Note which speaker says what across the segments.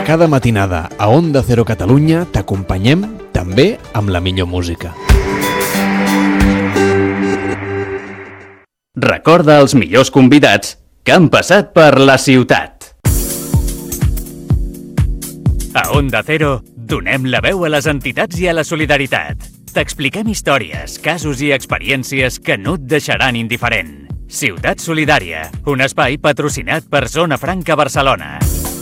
Speaker 1: Cada matinada a Onda Cero Catalunya t'acompanyem també amb la millor música.
Speaker 2: Recorda els millors convidats que han passat per la ciutat. A Onda Cero donem la veu a les entitats i a la solidaritat. T'expliquem històries, casos i experiències que no et deixaran indiferent. Ciutat Solidària, un espai patrocinat per Zona Franca Barcelona.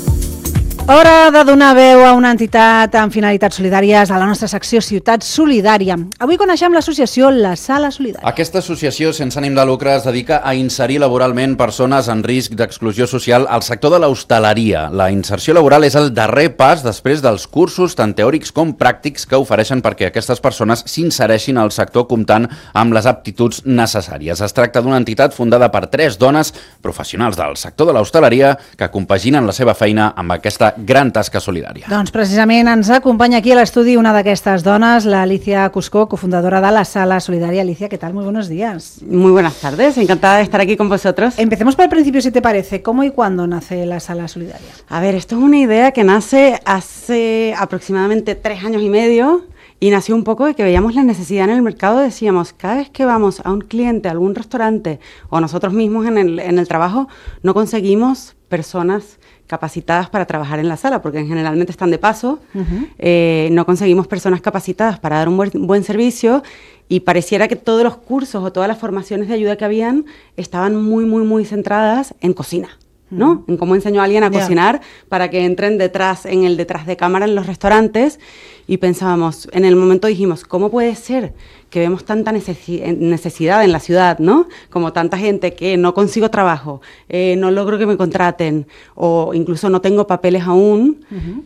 Speaker 3: Hora de donar veu a una entitat amb finalitats solidàries a la nostra secció Ciutat Solidària. Avui coneixem l'associació La Sala Solidària.
Speaker 4: Aquesta associació sense ànim de lucre es dedica a inserir laboralment persones en risc d'exclusió social al sector de l'hostaleria. La inserció laboral és el darrer pas després dels cursos tant teòrics com pràctics que ofereixen perquè aquestes persones s'insereixin al sector comptant amb les aptituds necessàries. Es tracta d'una entitat fundada per 3 dones professionals del sector de l'hostaleria que compaginen la seva feina amb aquesta gran tasca solidària.
Speaker 3: Doncs precisament ens acompanya aquí a l'estudi una d'aquestas dones, la Alicia Cuscó, cofundadora de La Sala Solidaria. Alicia, ¿qué tal? Muy buenos días.
Speaker 5: Muy buenas tardes, encantada de estar aquí con vosotros.
Speaker 3: Empecemos por el principio, si te parece. ¿Cómo y cuándo nace La Sala Solidaria?
Speaker 5: A ver, esto es una idea que nace hace aproximadamente 3 años y medio y nació un poco de que veíamos la necesidad en el mercado. Decíamos, cada vez que vamos a un cliente, a algún restaurante o nosotros mismos en el trabajo, no conseguimos personas capacitadas para trabajar en la sala, porque generalmente están de paso, no conseguimos personas capacitadas para dar un buen servicio y pareciera que todos los cursos o todas las formaciones de ayuda que habían estaban muy centradas en cocina, ¿no? En cómo enseñó a alguien a cocinar para que entren en el detrás de cámara en los restaurantes, y pensábamos, en el momento dijimos, ¿cómo puede ser que vemos tanta necesidad en la ciudad, ¿no? Como tanta gente que no consigo trabajo, no logro que me contraten o incluso no tengo papeles aún,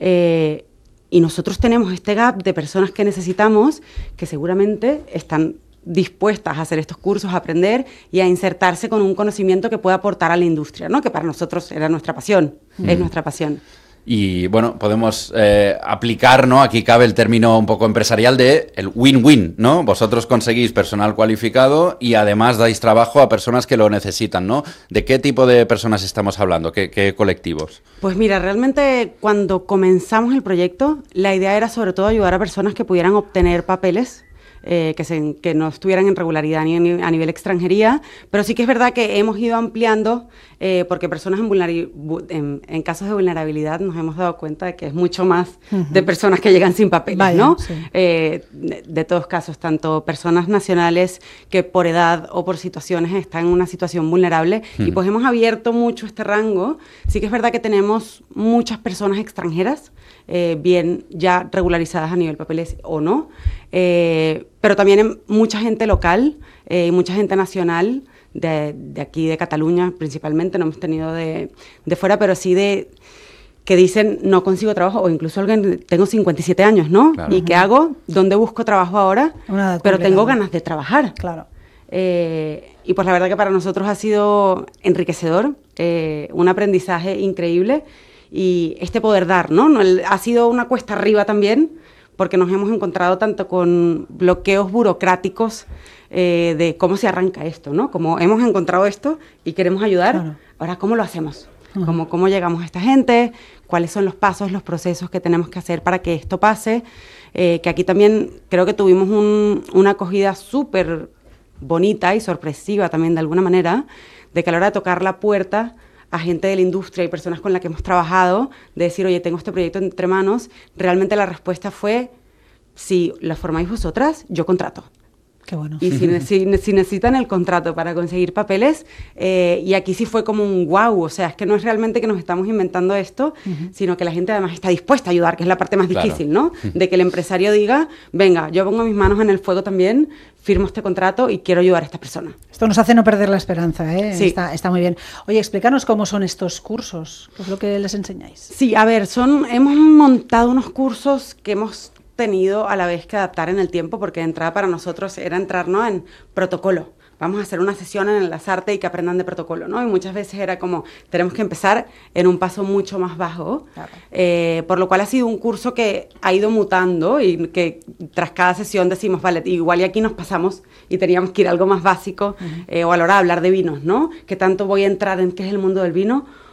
Speaker 5: y nosotros tenemos este gap de personas que necesitamos, que seguramente están dispuestas a hacer estos cursos, a aprender y a insertarse con un conocimiento que pueda aportar a la industria, ¿no? Que para nosotros era nuestra pasión, es nuestra pasión.
Speaker 4: Y bueno, podemos aplicar, ¿no? Aquí cabe el término un poco empresarial de el win-win, ¿no? Vosotros conseguís personal cualificado y además dais trabajo a personas que lo necesitan, ¿no? ¿De qué tipo de personas estamos hablando? ¿Qué colectivos?
Speaker 5: Pues mira, realmente cuando comenzamos el proyecto, la idea era sobre todo ayudar a personas que pudieran obtener papeles, que no estuvieran en regularidad ni a nivel extranjería, pero sí que es verdad que hemos ido ampliando, porque personas en casos de vulnerabilidad nos hemos dado cuenta de que es mucho más de personas que llegan sin papeles, ¿no? Sí. De todos casos, tanto personas nacionales que por edad o por situaciones están en una situación vulnerable, y pues hemos abierto mucho este rango. Sí que es verdad que tenemos muchas personas extranjeras, bien ya regularizadas a nivel papeles o no, pero también mucha gente local y mucha gente nacional de aquí de Cataluña principalmente, no hemos tenido de fuera, pero sí que dicen no consigo trabajo, o incluso alguien, tengo 57 años, ¿no? Claro. ¿Y qué hago? ¿Dónde busco trabajo ahora? Pero tengo ganas de trabajar.
Speaker 3: Claro.
Speaker 5: Y pues la verdad que para nosotros ha sido enriquecedor, un aprendizaje increíble, y este poder dar, ¿no? Ha sido una cuesta arriba también, porque nos hemos encontrado tanto con bloqueos burocráticos de cómo se arranca esto, ¿no? Como hemos encontrado esto y queremos ayudar, claro. Ahora, ¿cómo lo hacemos? ¿Cómo llegamos a esta gente? ¿Cuáles son los pasos, los procesos que tenemos que hacer para que esto pase? Que aquí también creo que tuvimos una acogida súper bonita y sorpresiva también de alguna manera, de que a la hora de tocar la puerta a gente de la industria y personas con las que hemos trabajado, de decir, oye, tengo este proyecto entre manos, realmente la respuesta fue, si lo formáis vosotras, yo contrato.
Speaker 3: Qué bueno.
Speaker 5: Y si necesitan el contrato para conseguir papeles, y aquí sí fue como un wow, o sea, es que no es realmente que nos estamos inventando esto, sino que la gente además está dispuesta a ayudar, que es la parte más difícil, ¿no? De que el empresario diga, venga, yo pongo mis manos en el fuego también, firmo este contrato y quiero ayudar a esta persona.
Speaker 3: Esto nos hace no perder la esperanza, ¿eh?
Speaker 5: Sí.
Speaker 3: Está muy bien. Oye, explícanos cómo son estos cursos, ¿qué es lo que les enseñáis?
Speaker 5: Sí, a ver, hemos montado unos cursos que hemos tenido a la vez que adaptar en el tiempo, porque de entrada para nosotros era entrar, ¿no?, en protocolo. Vamos a hacer una sesión en Enlazarte y que aprendan de protocolo, ¿no? Y muchas veces era como, tenemos que empezar en un paso mucho más bajo, claro. Por lo cual ha sido un curso que ha ido mutando y que tras cada sesión decimos, vale, igual y aquí nos pasamos y teníamos que ir a algo más básico, o a la hora de hablar de vinos, ¿no? ¿Qué tanto voy a entrar en qué es el mundo del vino?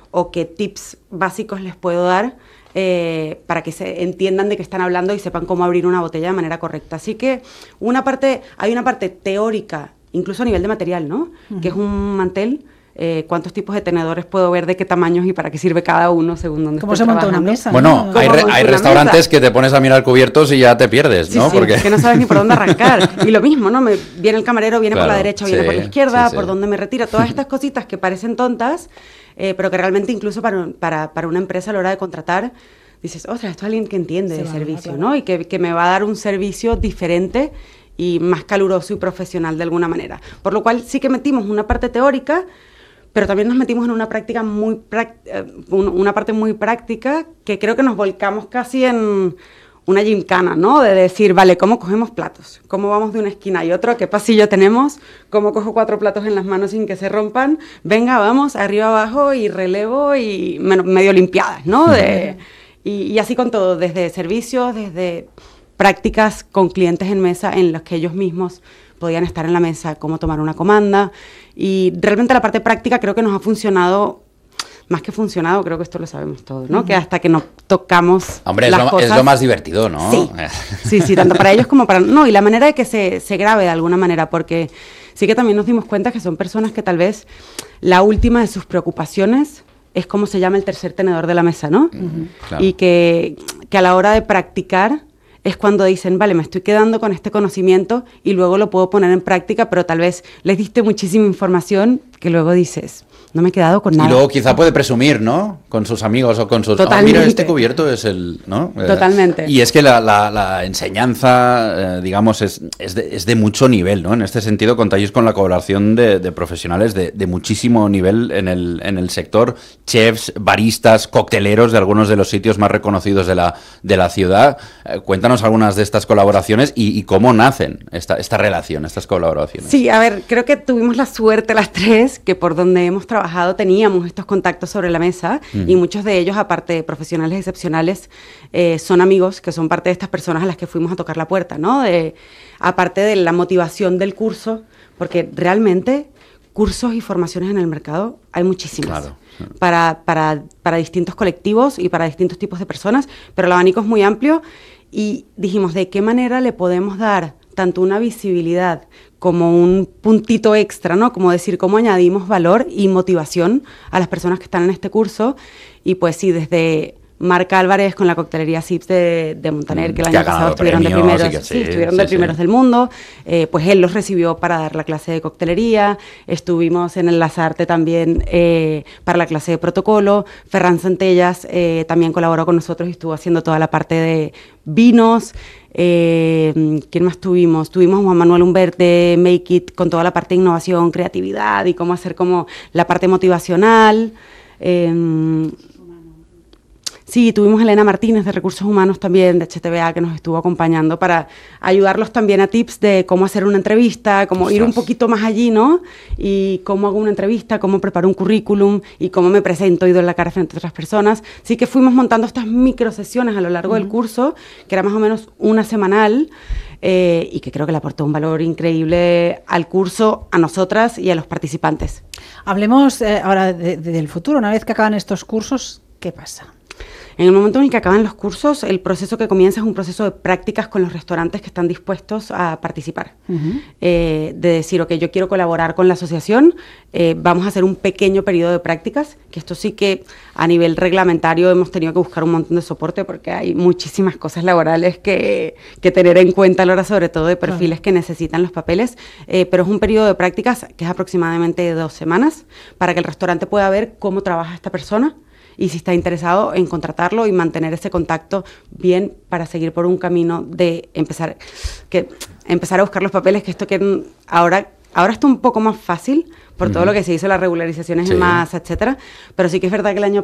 Speaker 5: o qué tips básicos les puedo dar para que se entiendan de qué están hablando y sepan cómo abrir una botella de manera correcta. Así que hay una parte teórica, incluso a nivel de material, ¿no? Que es un mantel. ¿Cuántos tipos de tenedores puedo ver, de qué tamaños y para qué sirve cada uno según dónde
Speaker 3: ¿Cómo
Speaker 5: esté
Speaker 3: se monta una
Speaker 5: trabajando?
Speaker 3: mesa?
Speaker 4: Bueno,
Speaker 3: ¿no?
Speaker 4: hay restaurantes que te pones a mirar cubiertos y ya te pierdes,
Speaker 5: Sí,
Speaker 4: ¿no?
Speaker 5: sí,
Speaker 4: Porque
Speaker 5: que no sabes ni por dónde arrancar. Y lo mismo, ¿no? Viene el camarero, viene por la
Speaker 4: Claro,
Speaker 5: derecha, viene
Speaker 4: sí,
Speaker 5: por la izquierda,
Speaker 4: sí.
Speaker 5: por dónde me retira. Todas estas cositas que parecen tontas, pero que realmente incluso para una empresa a la hora de contratar, dices, ostras, esto es alguien que entiende de servicio, ¿no? Y que me va a dar un servicio diferente y más caluroso y profesional de alguna manera. Por lo cual sí que metimos una parte teórica, pero también nos metimos en una práctica una parte muy práctica, que creo que nos volcamos casi en una gincana, ¿no? De decir, vale, ¿cómo cogemos platos? ¿Cómo vamos de una esquina y otra? ¿Qué pasillo tenemos? ¿Cómo cojo 4 platos en las manos sin que se rompan? Venga, vamos, arriba, abajo, y relevo, y medio limpiadas, ¿no? Y así con todo, desde servicios, desde prácticas con clientes en mesa en los que ellos mismos podían estar en la mesa, cómo tomar una comanda. Y realmente la parte práctica creo que nos ha funcionado, más que funcionado, creo que esto lo sabemos todos, ¿no? Que hasta que no tocamos
Speaker 4: hombre,
Speaker 5: las cosas,
Speaker 4: es lo más divertido, ¿no?
Speaker 5: Sí, tanto para ellos como para... No, y la manera de que se grabe de alguna manera, porque sí que también nos dimos cuenta que son personas que tal vez la última de sus preocupaciones es cómo se llama el tercer tenedor de la mesa, ¿no?
Speaker 4: Claro.
Speaker 5: Y que a la hora de practicar es cuando dicen, vale, me estoy quedando con este conocimiento y luego lo puedo poner en práctica, pero tal vez les diste muchísima información que luego dices, no me he quedado con nada.
Speaker 4: Y luego quizá puede presumir, ¿no? Con sus amigos o con sus...
Speaker 5: Totalmente.
Speaker 4: Mira, este cubierto es el... ¿no?
Speaker 5: Totalmente.
Speaker 4: Y es que la enseñanza, digamos, es de mucho nivel, ¿no? En este sentido, contáis con la colaboración de profesionales de muchísimo nivel en el sector, chefs, baristas, cocteleros de algunos de los sitios más reconocidos de la ciudad. Cuéntanos algunas de estas colaboraciones y cómo nacen esta relación, estas colaboraciones.
Speaker 5: Sí, a ver, creo que tuvimos la suerte las tres, que por donde hemos trabajado teníamos estos contactos sobre la mesa, y muchos de ellos, aparte de profesionales excepcionales, son amigos que son parte de estas personas a las que fuimos a tocar la puerta, ¿no? Aparte de la motivación del curso, porque realmente cursos y formaciones en el mercado hay muchísimas. Claro. Para distintos colectivos y para distintos tipos de personas, pero el abanico es muy amplio y dijimos, ¿de qué manera le podemos dar tanto una visibilidad como un puntito extra, ¿no? Como decir, cómo añadimos valor y motivación a las personas que están en este curso? Y pues sí, desde Marca Álvarez con la coctelería Sips de Montaner, que el año pasado estuvieron de primeros, estuvieron de primeros del mundo, pues él los recibió para dar la clase de coctelería. Estuvimos en el Lasarte también para la clase de protocolo. Ferran Centellas también colaboró con nosotros y estuvo haciendo toda la parte de vinos. ¿Quién más tuvimos? Tuvimos Juan Manuel Humbert de Make It con toda la parte de innovación, creatividad y cómo hacer como la parte motivacional. Sí, tuvimos a Elena Martínez de Recursos Humanos también, de HTBA, que nos estuvo acompañando para ayudarlos también a tips de cómo hacer una entrevista, cómo ir un poquito más allí, ¿no? Y cómo hago una entrevista, cómo preparo un currículum y cómo me presento y doy la cara frente a otras personas. Así que fuimos montando estas microsesiones a lo largo del curso, que era más o menos una semanal, y que creo que le aportó un valor increíble al curso, a nosotras y a los participantes.
Speaker 3: Hablemos ahora del futuro. Una vez que acaban estos cursos, ¿qué pasa?
Speaker 5: En el momento en el que acaban los cursos, el proceso que comienza es un proceso de prácticas con los restaurantes que están dispuestos a participar. De decir, ok, yo quiero colaborar con la asociación, vamos a hacer un pequeño periodo de prácticas, que esto sí que a nivel reglamentario hemos tenido que buscar un montón de soporte porque hay muchísimas cosas laborales que tener en cuenta a la hora, sobre todo de perfiles que necesitan los papeles, pero es un periodo de prácticas que es aproximadamente de 2 semanas para que el restaurante pueda ver cómo trabaja esta persona y si está interesado en contratarlo y mantener ese contacto bien para seguir por un camino de empezar a buscar los papeles, que esto que ahora está un poco más fácil por todo lo que se hizo, las regularizaciones en masa, etcétera, pero sí que es verdad que el año